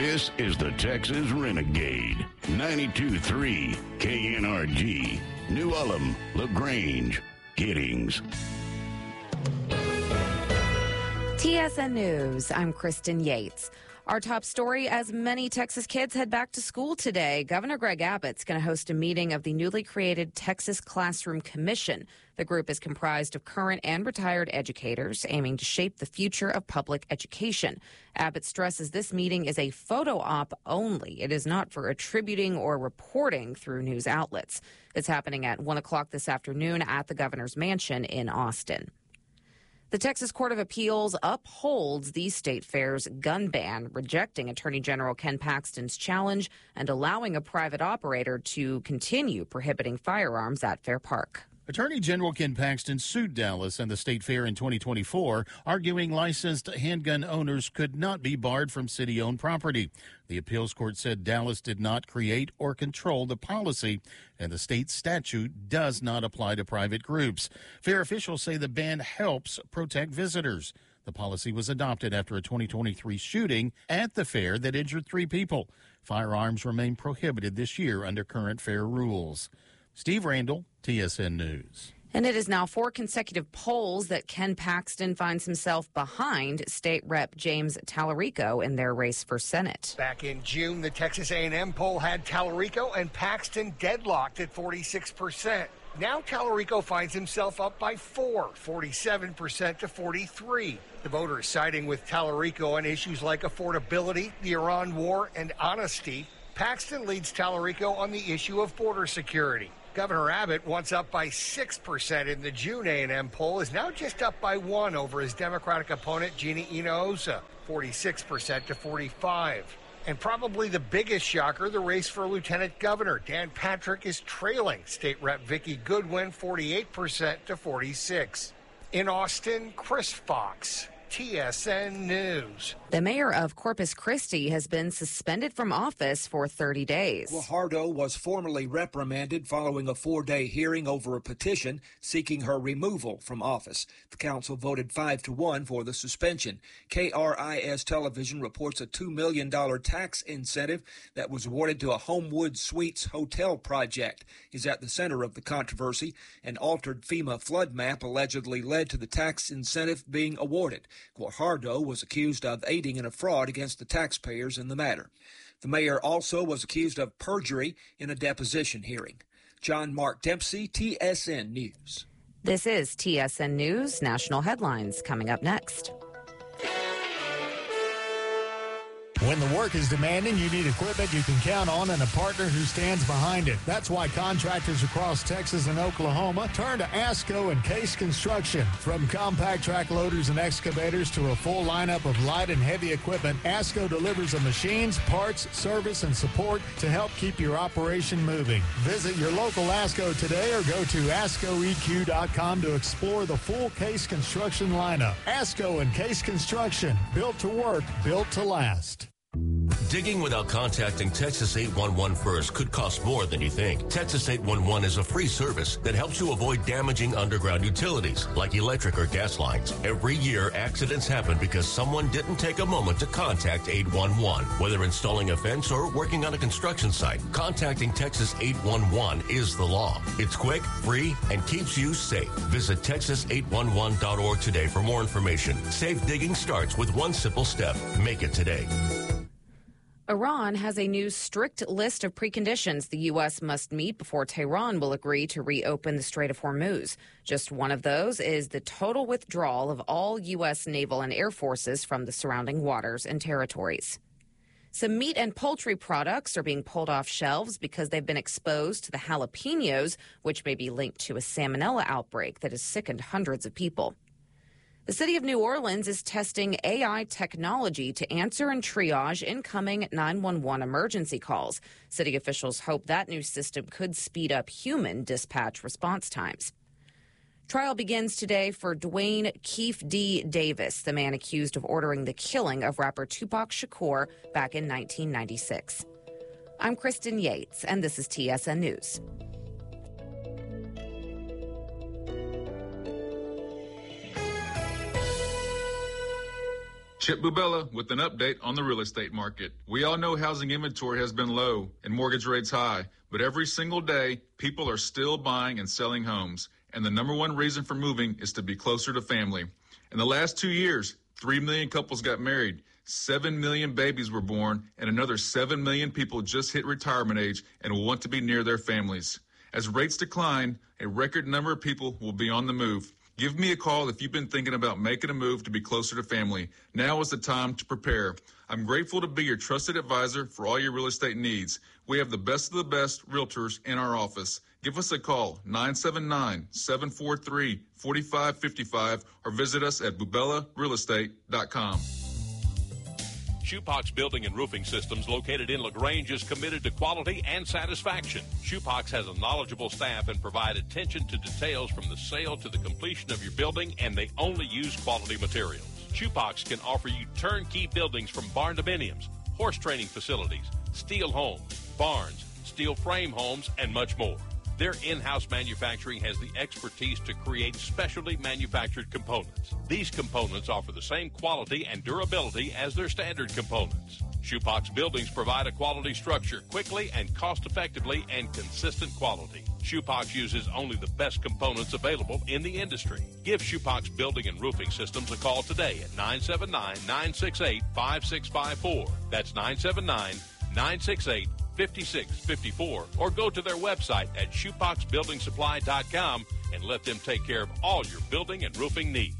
This is the Texas Renegade. 92.3 KNRG. New Ulm, LaGrange, Giddings. TSN News, I'm Kristen Yates. Our top story, as many Texas kids head back to school today, Governor Greg Abbott's going to host a meeting of the newly created Texas Classroom Commission. The group is comprised of current and retired educators aiming to shape the future of public education. Abbott stresses this meeting is a photo op only. It is not for attributing or reporting through news outlets. It's happening at 1 o'clock this afternoon at the governor's mansion in Austin. The Texas Court of Appeals upholds the state fair's gun ban, rejecting Attorney General Ken Paxton's challenge and allowing a private operator to continue prohibiting firearms at Fair Park. Attorney General Ken Paxton sued Dallas and the state fair in 2024, arguing licensed handgun owners could not be barred from city-owned property. The appeals court said Dallas did not create or control the policy, and the state statute does not apply to private groups. Fair officials say the ban helps protect visitors. The policy was adopted after a 2023 shooting at the fair that injured 3 people. Firearms remain prohibited this year under current fair rules. Steve Randall, TSN News. And it is now 4 consecutive polls that Ken Paxton finds himself behind State Rep James Tallarico in their race for Senate. Back in June, the Texas A&M poll had Tallarico and Paxton deadlocked at 46%. Now Tallarico finds himself up by 4, 47% to 43. The voters siding with Tallarico on issues like affordability, the Iran war, and honesty. Paxton leads Tallarico on the issue of border security. Governor Abbott, once up by 6% in the June A&M poll, is now just up by 1 over his Democratic opponent, Gina Hinojosa, 46% to 45. And probably the biggest shocker, the race for lieutenant governor. Dan Patrick is trailing State Rep Vicki Goodwin, 48% to 46. In Austin, Chris Fox, TSN News. The mayor of Corpus Christi has been suspended from office for 30 days. Guajardo was formally reprimanded following a 4-day hearing over a petition seeking her removal from office. The council voted 5-1 for the suspension. KRIS Television reports a $2 million tax incentive that was awarded to a Homewood Suites hotel project is at the center of the controversy. An altered FEMA flood map allegedly led to the tax incentive being awarded. Guajardo was accused of aiding in a fraud against the taxpayers in the matter. The mayor also was accused of perjury in a deposition hearing. John Mark Dempsey, TSN News. This is TSN News. National headlines coming up next. When the work is demanding, you need equipment you can count on and a partner who stands behind it. That's why contractors across Texas and Oklahoma turn to ASCO and Case Construction. From compact track loaders and excavators to a full lineup of light and heavy equipment, ASCO delivers the machines, parts, service, and support to help keep your operation moving. Visit your local ASCO today or go to ASCOEQ.com to explore the full Case Construction lineup. ASCO and Case Construction, built to work, built to last. Digging without contacting Texas 811 first could cost more than you think. Texas 811 is a free service that helps you avoid damaging underground utilities like electric or gas lines. Every year, accidents happen because someone didn't take a moment to contact 811. Whether installing a fence or working on a construction site, contacting Texas 811 is the law. It's quick, free, and keeps you safe. Visit texas811.org today for more information. Safe digging starts with one simple step. Make it today. Iran has a new strict list of preconditions the U.S. must meet before Tehran will agree to reopen the Strait of Hormuz. Just one of those is the total withdrawal of all U.S. naval and air forces from the surrounding waters and territories. Some meat and poultry products are being pulled off shelves because they've been exposed to the jalapenos, which may be linked to a salmonella outbreak that has sickened hundreds of people. The city of New Orleans is testing AI technology to answer and triage incoming 911 emergency calls. City officials hope that new system could speed up human dispatch response times. Trial begins today for Dwayne Keefe D. Davis, the man accused of ordering the killing of rapper Tupac Shakur back in 1996. I'm Kristen Yates, and this is TSN News. Chip Bubella with an update on the real estate market. We all know housing inventory has been low and mortgage rates high, but every single day, people are still buying and selling homes. And the number one reason for moving is to be closer to family. In the last 2 years, 3 million couples got married, 7 million babies were born, and another 7 million people just hit retirement age and will want to be near their families. As rates decline, a record number of people will be on the move. Give me a call if you've been thinking about making a move to be closer to family. Now is the time to prepare. I'm grateful to be your trusted advisor for all your real estate needs. We have the best of the best realtors in our office. Give us a call, 979-743-4555, or visit us at bubellarealestate.com. Shoepox Building and Roofing Systems, located in LaGrange, is committed to quality and satisfaction. Shoepox has a knowledgeable staff and provide attention to details from the sale to the completion of your building, and they only use quality materials. Shoepox can offer you turnkey buildings from barn dominiums, horse training facilities, steel homes, barns, steel frame homes, and much more. Their in-house manufacturing has the expertise to create specialty manufactured components. These components offer the same quality and durability as their standard components. Shoepox buildings provide a quality structure quickly and cost-effectively and consistent quality. Shoepox uses only the best components available in the industry. Give Shoepox Building and Roofing Systems a call today at 979-968-5654. That's 979-968-5654, or go to their website at shoepoxbuildingsupply.com and let them take care of all your building and roofing needs.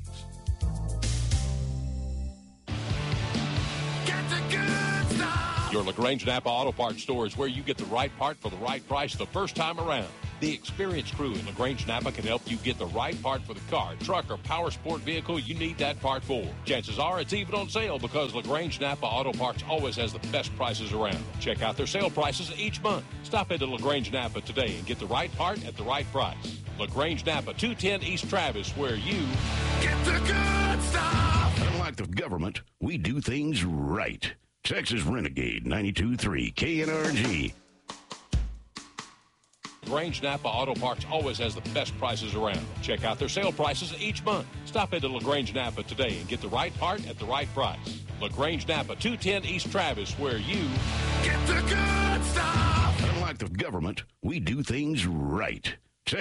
Get the good stuff. Your LaGrange Napa Auto Parts store is where you get the right part for the right price the first time around. The experienced crew in LaGrange Napa can help you get the right part for the car, truck, or power sport vehicle you need that part for. Chances are it's even on sale because LaGrange Napa Auto Parts always has the best prices around. Check out their sale prices each month. Stop into LaGrange Napa today and get the right part at the right price. LaGrange Napa, 210 East Travis, where you get the good stuff. Unlike the government, we do things right. Texas Renegade 92.3 KNRG. LaGrange Napa Auto Parts always has the best prices around. Check out their sale prices each month. Stop into LaGrange Napa today and get the right part at the right price. LaGrange Napa, 210 East Travis, where you get the good stuff. Unlike the government, we do things right.